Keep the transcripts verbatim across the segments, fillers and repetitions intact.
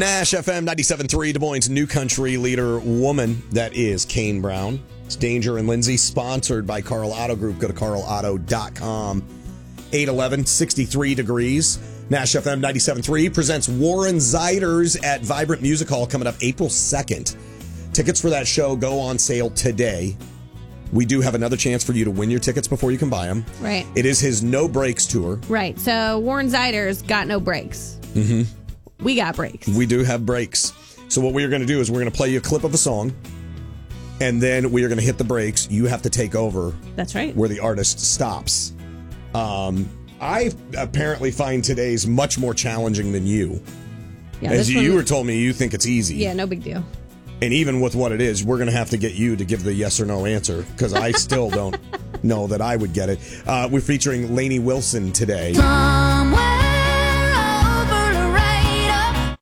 Nash F M ninety-seven point three, Des Moines' new country leader woman, that is Kane Brown. It's Danger and Lindsay, sponsored by Carl Auto Group. Go to carl auto dot com. eight eleven, sixty-three degrees. Nash F M ninety-seven point three presents Warren Zeiders at Vibrant Music Hall coming up April second. Tickets for that show go on sale today. We do have another chance for you to win your tickets before you can buy them. Right. It is his No Breaks tour. Right. So Warren Zeiders got no breaks. Mm-hmm. We got breaks. We do have breaks. So what we are going to do is we're going to play you a clip of a song, and then we are going to hit the breaks. You have to take over. That's right. Where the artist stops. Um, I apparently find today's much more challenging than you. Yeah, As you, one, you were told me, you think it's easy. Yeah, no big deal. And even with what it is, we're going to have to get you to give the yes or no answer, because I still don't know that I would get it. Uh, we're featuring Lainey Wilson today. Somewhere over the radar.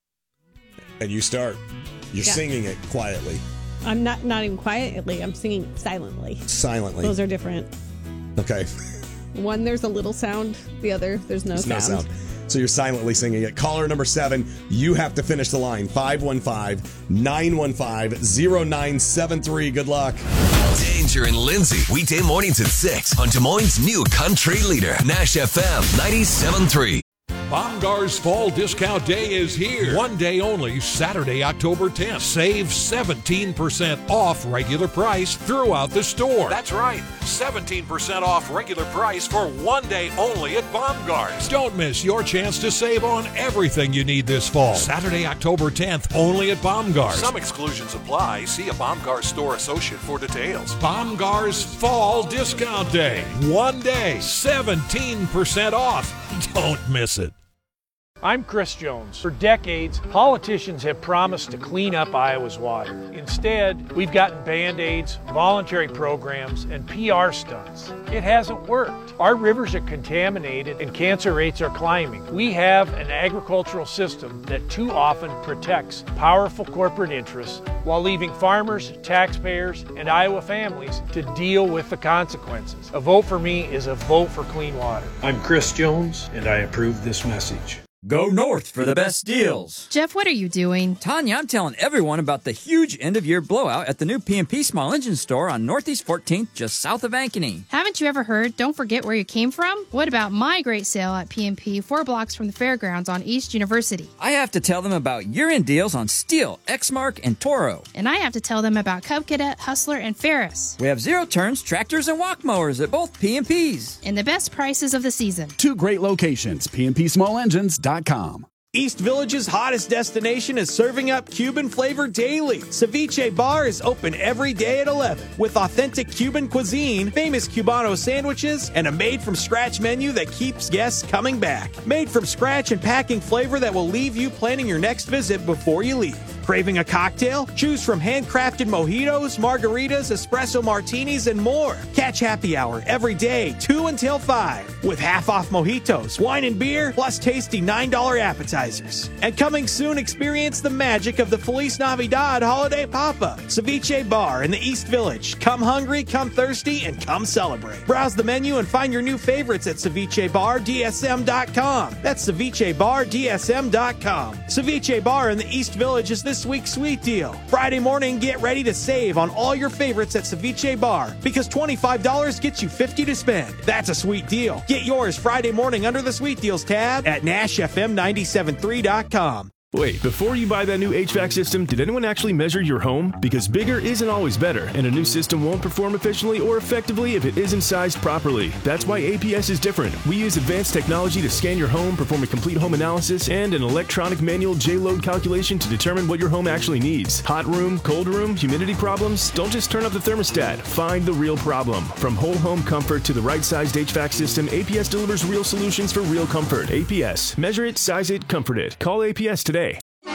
And you start. You're Yeah. singing it quietly. I'm not not even quietly. I'm singing silently. Silently. Those are different. Okay. One, there's a little sound. The other, there's no There's sound. no sound. So you're silently singing it. Caller number seven, you have to finish the line. five one five, nine one five, zero nine seven three. Good luck. Danger and Lindsay, weekday mornings at six on Des Moines' new country leader, Nash F M ninety-seven point three. Bomgaar's Fall Discount Day is here. One day only, Saturday, October tenth. Save seventeen percent off regular price throughout the store. That's right, seventeen percent off regular price for one day only at Bomgaar's. Don't miss your chance to save on everything you need this fall. Saturday, October tenth, only at Bomgaar's. Some exclusions apply. See a Bomgaar's store associate for details. Bomgaar's Fall Discount Day. One day, seventeen percent off. Don't miss it. I'm Chris Jones. For decades, politicians have promised to clean up Iowa's water. Instead, we've gotten Band-Aids, voluntary programs, and P R stunts. It hasn't worked. Our rivers are contaminated and cancer rates are climbing. We have an agricultural system that too often protects powerful corporate interests while leaving farmers, taxpayers, and Iowa families to deal with the consequences. A vote for me is a vote for clean water. I'm Chris Jones, and I approve this message. Go north for the best deals. Jeff, what are you doing? Tanya, I'm telling everyone about the huge end-of-year blowout at the new P and P Small Engine Store on Northeast fourteenth, just south of Ankeny. Haven't you ever heard, don't forget where you came from? What about my great sale at P and P, four blocks from the fairgrounds on East University? I have to tell them about year-end deals on Steel, Exmark, and Toro. And I have to tell them about Cub Cadet, Hustler, and Ferris. We have zero-turns, tractors, and walk mowers at both P and P's. And the best prices of the season. Two great locations, P and P small engines dot com. East Village's hottest destination is serving up Cuban flavor daily. Ceviche Bar is open every day at eleven with authentic Cuban cuisine, famous Cubano sandwiches, and a made-from-scratch menu that keeps guests coming back. Made from scratch and packing flavor that will leave you planning your next visit before you leave. Craving a cocktail? Choose from handcrafted mojitos, margaritas, espresso martinis, and more. Catch happy hour every day, two until five, with half-off mojitos, wine and beer, plus tasty nine dollar appetizers. And coming soon, experience the magic of the Feliz Navidad holiday pop-up. Ceviche Bar in the East Village. Come hungry, come thirsty, and come celebrate. Browse the menu and find your new favorites at ceviche bar d s m dot com. That's ceviche bar d s m dot com. Ceviche Bar in the East Village is this week's sweet deal. Friday morning, get ready to save on all your favorites at Ceviche Bar because twenty-five dollars gets you fifty dollars to spend. That's a sweet deal. Get yours Friday morning under the Sweet Deals tab at nash f m nine seven three dot com. Wait, before you buy that new H V A C system, did anyone actually measure your home? Because bigger isn't always better, and a new system won't perform efficiently or effectively if it isn't sized properly. That's why A P S is different. We use advanced technology to scan your home, perform a complete home analysis, and an electronic manual J-load calculation to determine what your home actually needs. Hot room, cold room, humidity problems? Don't just turn up the thermostat. Find the real problem. From whole home comfort to the right-sized H V A C system, A P S delivers real solutions for real comfort. A P S. Measure it, size it, comfort it. Call A P S today.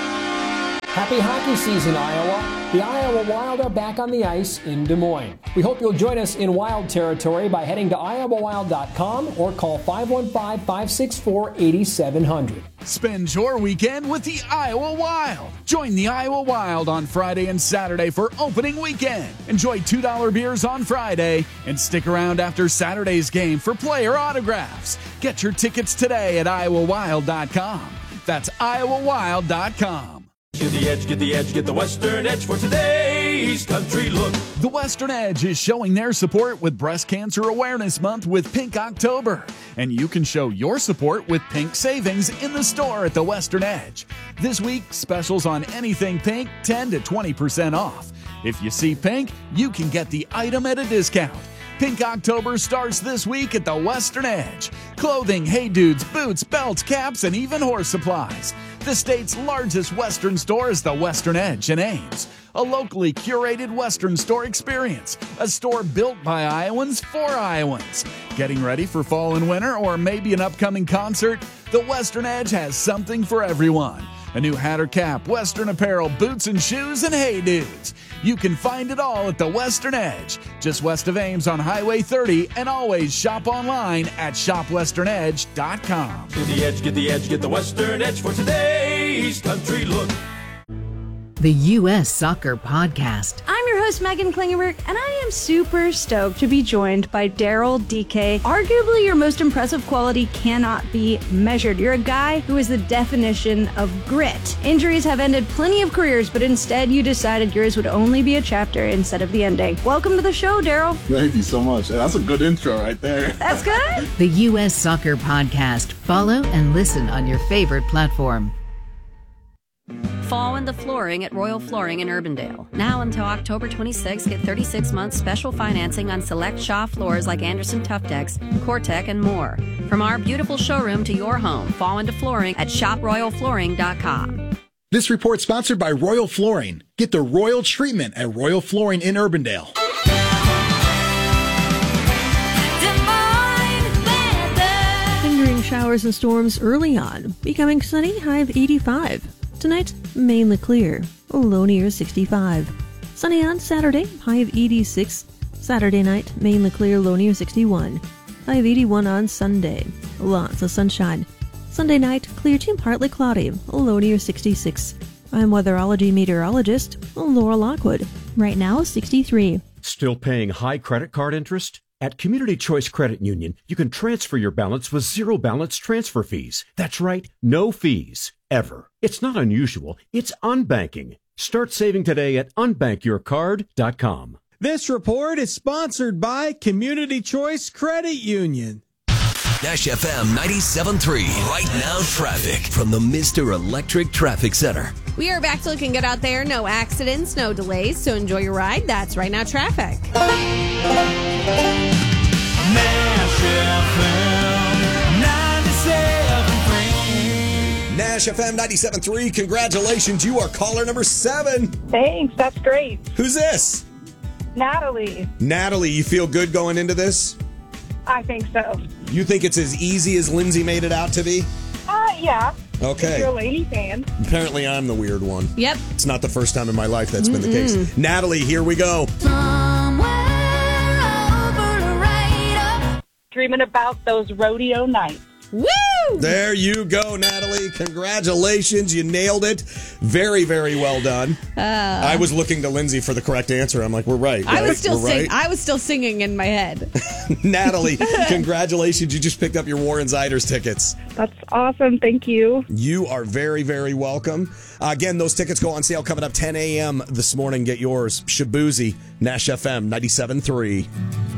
Happy hockey season, Iowa. The Iowa Wild are back on the ice in Des Moines. We hope you'll join us in Wild territory by heading to iowa wild dot com or call five one five, five six four, eight seven zero zero. Spend your weekend with the Iowa Wild. Join the Iowa Wild on Friday and Saturday for opening weekend. Enjoy two dollar beers on Friday and stick around after Saturday's game for player autographs. Get your tickets today at iowa wild dot com. That's iowa wild dot com. Get the edge, get the edge, get the Western Edge for today's country look. The Western Edge is showing their support with Breast Cancer Awareness Month with Pink October. And you can show your support with Pink Savings in the store at the Western Edge. This week, specials on anything pink, ten to twenty percent off. If you see pink, you can get the item at a discount. Pink October starts this week at the Western Edge. Clothing, Hey Dudes, boots, belts, caps, and even horse supplies. The state's largest Western store is the Western Edge in Ames. A locally curated Western store experience. A store built by Iowans for Iowans. Getting ready for fall and winter or maybe an upcoming concert? The Western Edge has something for everyone. A new hat or cap, Western apparel, boots and shoes, and Hey Dudes. You can find it all at the Western Edge, just west of Ames on Highway thirty, and always shop online at shop western edge dot com. Get the edge, get the edge, get the Western Edge for today's country look. The U S Soccer Podcast. I'm your host, Megan Klingenberg, and I am super stoked to be joined by Daryl D K. Arguably, your most impressive quality cannot be measured. You're a guy who is the definition of grit. Injuries have ended plenty of careers, but instead you decided yours would only be a chapter instead of the ending. Welcome to the show, Daryl. Thank you so much. That's a good intro right there. That's good. The U S Soccer Podcast. Follow and listen on your favorite platform. Fall into flooring at Royal Flooring in Urbandale. Now until October twenty-sixth, get thirty-six months special financing on select Shaw floors like Anderson Tuftex, Cortec, and more. From our beautiful showroom to your home, fall into flooring at shop royal flooring dot com. This report sponsored by Royal Flooring. Get the Royal treatment at Royal Flooring in Urbandale. Lingering showers and storms early on, becoming sunny, high of eighty-five. Tonight, mainly clear, a low near sixty-five. Sunny on Saturday, high of eighty-six. Saturday night, mainly clear, low near sixty-one. High of eighty-one on Sunday. Lots of sunshine. Sunday night, clear to partly cloudy, a low near sixty-six. I'm weatherology meteorologist Laura Lockwood. Right now, sixty-three. Still paying high credit card interest? At Community Choice Credit Union, you can transfer your balance with zero balance transfer fees. That's right, no fees. Ever. It's not unusual. It's unbanking. Start saving today at unbank your card dot com. This report is sponsored by Community Choice Credit Union. Nash F M ninety-seven point three. Right now, traffic from the Mister Electric Traffic Center. We are back to looking good out there. No accidents, no delays, so enjoy your ride. That's Right Now Traffic. Nash F M ninety-seven point three. Nash F M ninety-seven point three. Congratulations. You are caller number seven. Thanks. That's great. Who's this? Natalie. Natalie, you feel good going into this? I think so. You think it's as easy as Lindsay made it out to be? Uh, yeah. Okay. If you're a lady fan. Apparently I'm the weird one. Yep. It's not the first time in my life that's Mm-mm. been the case. Natalie, here we go. Dreaming about those rodeo nights. Woo! There you go, Natalie. Congratulations. You nailed it. Very, very well done. Uh, I was looking to Lindsay for the correct answer. I'm like, we're right. I right? was still We're sing- right? I was still singing in my head. Natalie, congratulations. You just picked up your Warren Ziders tickets. That's awesome. Thank you. You are very, very welcome. Uh, again, those tickets go on sale coming up ten a.m. this morning. Get yours. Shabuzi, Nash F M ninety-seven point three.